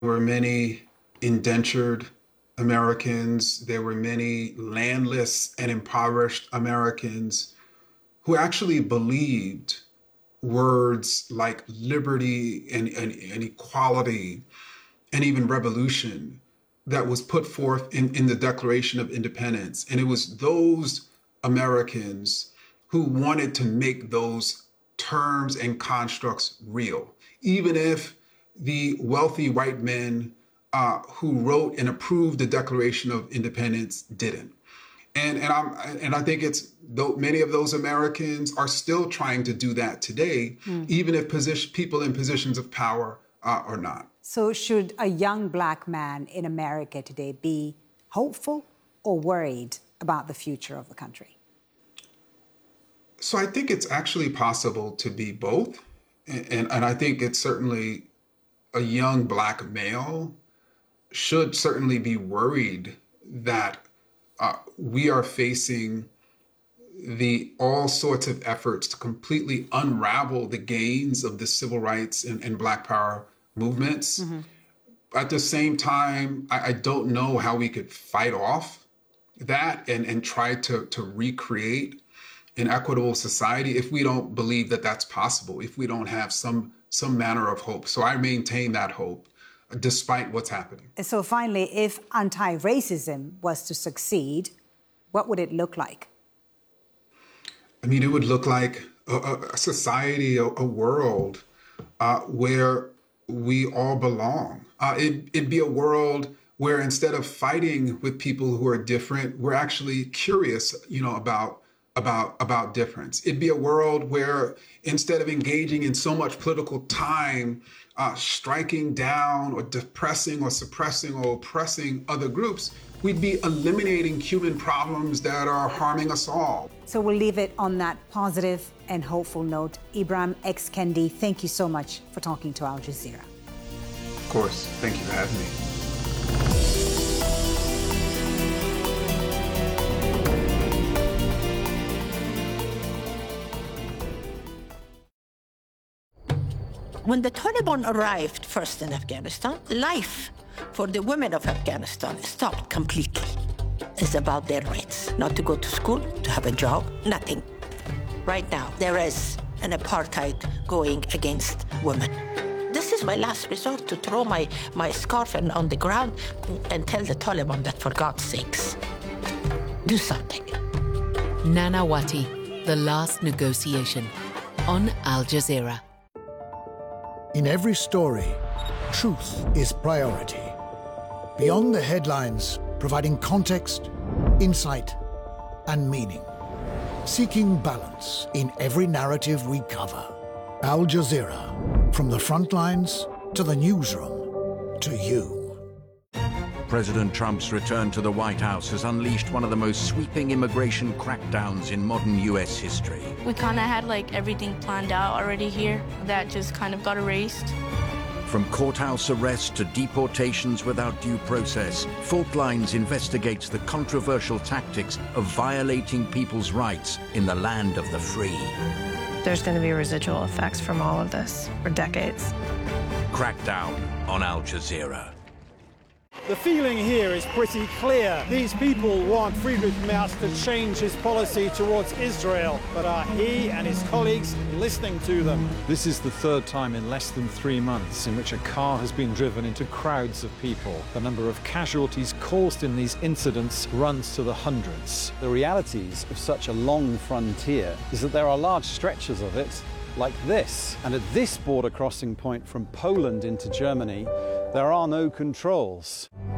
There were many indentured Americans. There were many landless and impoverished Americans who actually believed words like liberty and equality and even revolution that was put forth in the Declaration of Independence. And it was those Americans who wanted to make those terms and constructs real, even if the wealthy white men who wrote and approved the Declaration of Independence didn't. And I think though many of those Americans are still trying to do that today, even if people in positions of power are not. So should a young Black man in America today be hopeful or worried about the future of the country? So I think it's actually possible to be both. And I think it's certainly a young Black male should certainly be worried that we are facing all sorts of efforts to completely unravel the gains of the civil rights and Black power movements. Mm-hmm. At the same time, I don't know how we could fight off that and try to recreate an equitable society if we don't believe that that's possible, if we don't have some manner of hope. So I maintain that hope despite what's happening. So finally, if anti-racism was to succeed, what would it look like? I mean, it would look like a society, a world where we all belong. It'd be a world where instead of fighting with people who are different, we're actually curious, about difference. It'd be a world where instead of engaging in so much political time, striking down or depressing or suppressing or oppressing other groups, we'd be eliminating human problems that are harming us all. So we'll leave it on that positive and hopeful note. Ibram X. Kendi, thank you so much for talking to Al Jazeera. Of course. Thank you for having me. When the Taliban arrived first in Afghanistan, life for the women of Afghanistan stopped completely. It's about their rights, not to go to school, to have a job, nothing. Right now, there is an apartheid going against women. This is my last resort to throw my scarf on the ground and tell the Taliban that, for God's sakes, do something. Nanawati, The Last Negotiation, on Al Jazeera. In every story, truth is priority. Beyond the headlines, providing context, insight, and meaning. Seeking balance in every narrative we cover. Al Jazeera, from the front lines to the newsroom, to you. President Trump's return to the White House has unleashed one of the most sweeping immigration crackdowns in modern U.S. history. We kind of had everything planned out already here. That just kind of got erased. From courthouse arrests to deportations without due process, Fault Lines investigates the controversial tactics of violating people's rights in the land of the free. There's going to be residual effects from all of this for decades. Crackdown on Al Jazeera. The feeling here is pretty clear. These people want Friedrich Merz to change his policy towards Israel, but are he and his colleagues listening to them? This is the third time in less than 3 months in which a car has been driven into crowds of people. The number of casualties caused in these incidents runs to the hundreds. The realities of such a long frontier is that there are large stretches of it like this. And at this border crossing point from Poland into Germany, there are no controls.